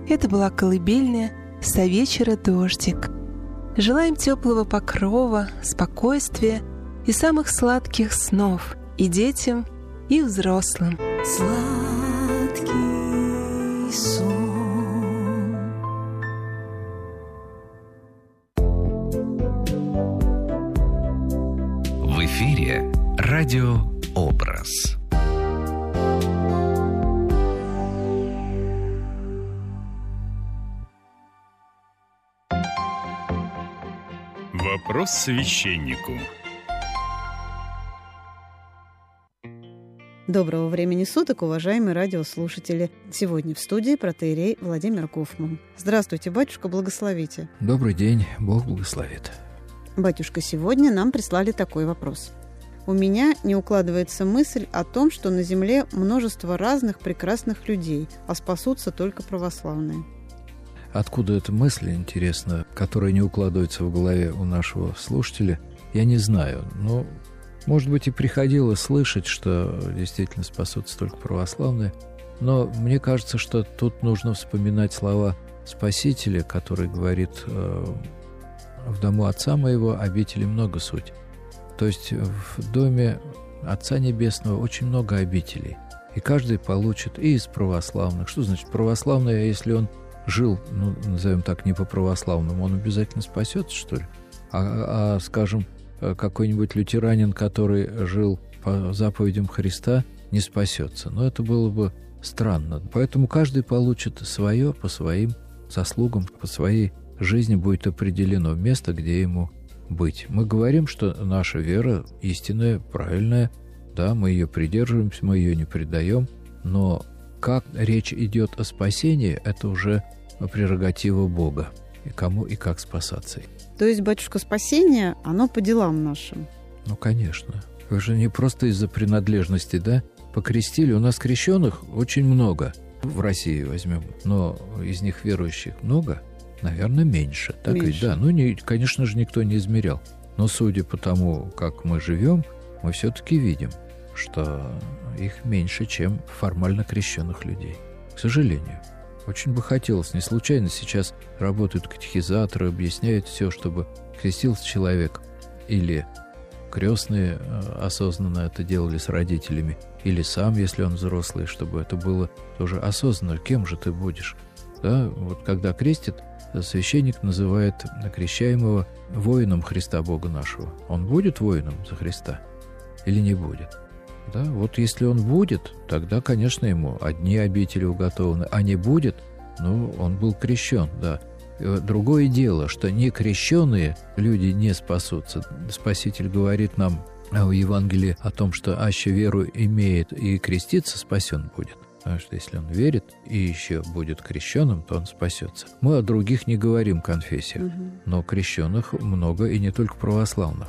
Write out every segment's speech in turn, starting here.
Это была колыбельная «Со вечера дождик». Желаем теплого покрова, спокойствия и самых сладких снов и детям, и взрослым. Сладкий сон. В эфире радиообраз. Вопрос священнику. Доброго времени суток, уважаемые радиослушатели. Сегодня в студии протоиерей Владимир Гофман. Здравствуйте, батюшка, благословите. Добрый день, Бог благословит. Батюшка, сегодня нам прислали такой вопрос. У меня не укладывается мысль о том, что на земле множество разных прекрасных людей, а спасутся только православные. Откуда эта мысль, интересно, которая не укладывается в голове у нашего слушателя, я не знаю. Но, может быть, и приходилось слышать, что действительно спасутся только православные. Но мне кажется, что тут нужно вспоминать слова Спасителя, который говорит: «В дому Отца моего обителей много суть». То есть в доме Отца Небесного очень много обителей. И каждый получит и из православных. Что значит православный, если он жил, назовем так, не по-православному, он обязательно спасется, что ли? Скажем, какой-нибудь лютеранин, который жил по заповедям Христа, не спасется. Но это было бы странно. Поэтому каждый получит свое по своим заслугам, по своей жизни будет определено место, где ему быть. Мы говорим, что наша вера истинная, правильная, да, мы ее придерживаемся, мы ее не предаем, но как речь идет о спасении, это уже прерогатива Бога, и кому и как спасаться. То есть, батюшка, спасение, оно по делам нашим? Ну, конечно. Вы же не просто из-за принадлежности, да? Покрестили. У нас крещенных очень много. В России возьмем. Но из них верующих много? Наверное, меньше. Так меньше. Ведь, да. Конечно же, никто не измерял. Но судя по тому, как мы живем, мы все-таки видим, что их меньше, чем формально крещенных людей. К сожалению. Очень бы хотелось. Не случайно сейчас работают катехизаторы, объясняют все, чтобы крестился человек. Или крестные осознанно это делали с родителями. Или сам, если он взрослый, чтобы это было тоже осознанно. Кем же ты будешь? Да? Вот когда крестит, священник называет крещаемого воином Христа Бога нашего. Он будет воином за Христа или не будет? Да, вот если он будет, тогда, конечно, ему одни обители уготованы, а не будет, он был крещен, да. Другое дело, что некрещенные люди не спасутся. Спаситель говорит нам в Евангелии о том, что аще веру имеет и креститься, спасен будет. Потому что если он верит и еще будет крещенным, то он спасется. Мы о других не говорим конфессиях, но крещенных много и не только православных.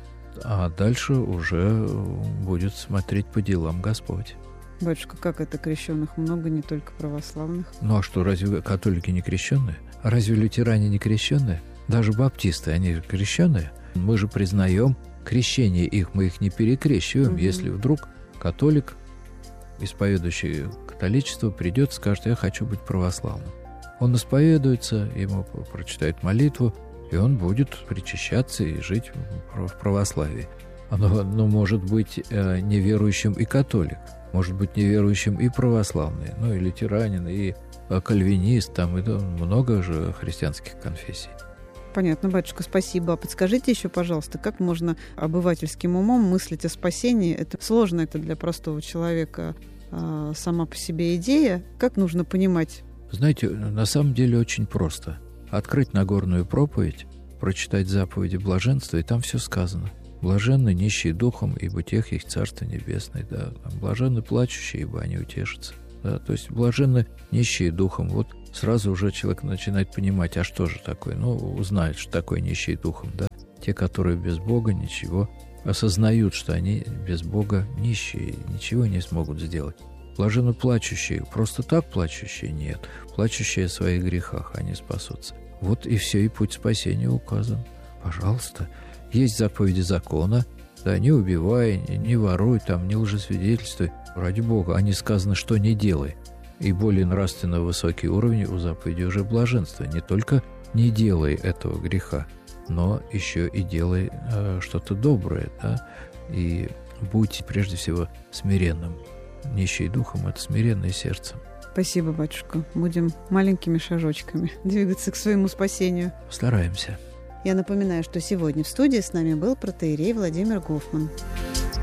А дальше уже будет смотреть по делам Господь. Батюшка, как это крещенных много, не только православных? А что, разве католики не крещенные? Разве лютеране не крещенные? Даже баптисты, они крещенные? Мы же признаем крещение их, мы их не перекрещиваем. Если вдруг католик, исповедующий католичество, придет и скажет: я хочу быть православным. Он исповедуется, ему прочитает молитву, и он будет причащаться и жить в православии. Но может быть неверующим и католик, может быть неверующим и православный, и лютеранин, и кальвинист, там и много же христианских конфессий. Понятно, батюшка, спасибо. А подскажите еще, пожалуйста, как можно обывательским умом мыслить о спасении? Это сложно, это для простого человека сама по себе идея. Как нужно понимать? Знаете, на самом деле очень просто. Открыть Нагорную проповедь, прочитать заповеди блаженства, и там все сказано. Блаженны нищие духом, ибо тех есть Царство Небесное. Да. Блаженны плачущие, ибо они утешатся. Да. То есть блаженны нищие духом. Вот сразу уже человек начинает понимать, а что же такое? Узнает, что такое нищие духом. Да. Те, которые без Бога ничего, осознают, что они без Бога нищие, ничего не смогут сделать. Блаженны плачущие. Просто так плачущие? Нет. Плачущие о своих грехах, они спасутся. Вот и все, и путь спасения указан. Пожалуйста. Есть заповеди закона. Да, не убивай, не воруй, не лжесвидетельствуй. Ради Бога, а не сказано, что не делай. И более нравственно высокий уровень у заповеди уже блаженства. Не только не делай этого греха, но еще и делай что-то доброе, да? И будь прежде всего смиренным. Нищий духом – это смиренное сердцем. Спасибо, батюшка. Будем маленькими шажочками двигаться к своему спасению. Стараемся. Я напоминаю, что сегодня в студии с нами был протоиерей Владимир Гофман.